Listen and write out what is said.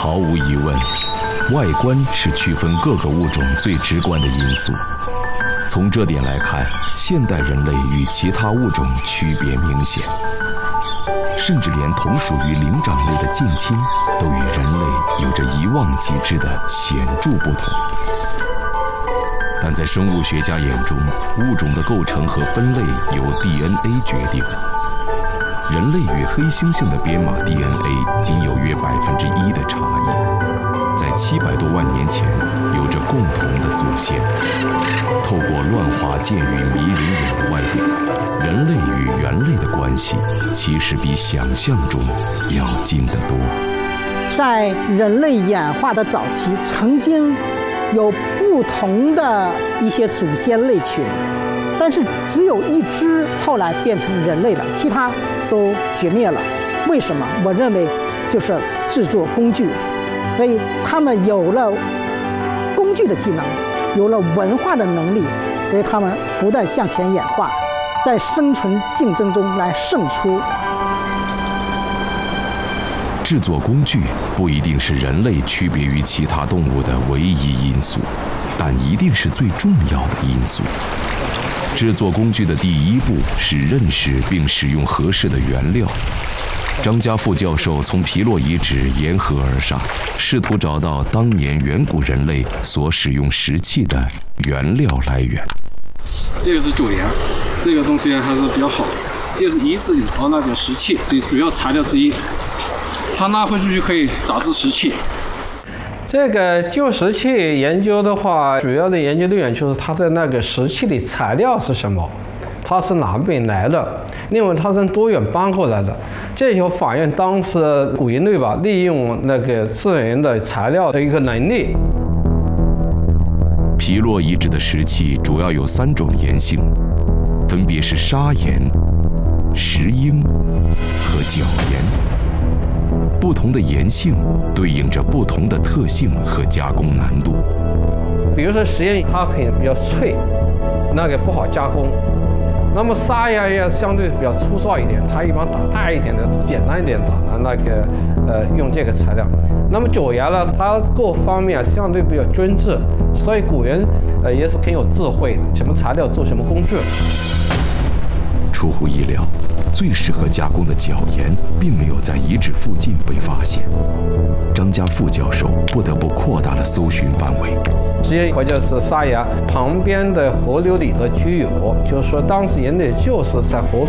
毫无疑问，外观是区分各个物种最直观的因素。从这点来看，现代人类与其他物种区别明显，甚至连同属于灵长类的近亲，都与人类有着一望即知的显著不同。但在生物学家眼中，物种的构成和分类由 DNA 决定。人类与黑猩猩的编码 DNA 仅有约1%的差异，在700多万年前有着共同的祖先。透过乱华渐欲迷人眼的外表，人类与猿类的关系其实比想象中要近得多。 在人类演化的早期，曾经有不同的一些祖先类群，但是只有一只后来变成人类了，其他都绝灭了。为什么？我认为就是制作工具，所以他们有了工具的技能，有了文化的能力，所以他们不断向前演化，在生存竞争中来胜出。 制作工具不一定是人类区别于其他动物的唯一因素，但一定是最重要的因素。制作工具的第一步是认识并使用合适的原料。张家富教授从皮洛遗址沿河而上，试图找到当年远古人类所使用石器的原料来源。 这个是酒盐，这个东西还是比较好的。这是遗址里头那个石器的主要材料之一，它拿回去就可以打制石器。 这个旧石器研究的话，主要的研究内容就是它的那个石器的材料是什么，它是哪边来的，另外它是多远搬过来的，这就反映当时古人类吧利用那个资源的材料的一个能力。 皮洛遗址的石器主要有3种岩性，分别是砂岩、石英和角岩。不同的岩性对应着不同的特性和加工难度。 比如说石岩，它可以比较脆，那个不好加工。那么砂岩也相对比较粗糙一点，它一般打大一点的、简单一点打的那个用这个材料。那么角岩呢，它各方面相对比较精致，所以古人也是很有智慧的，什么材料做什么工具。 出乎意料，最适合加工的角岩并没有在遗址附近被发现。张家富教授不得不扩大了搜寻范围。 石岩或者是砂岩旁边的河流里头就有，就是说当时人类就是在河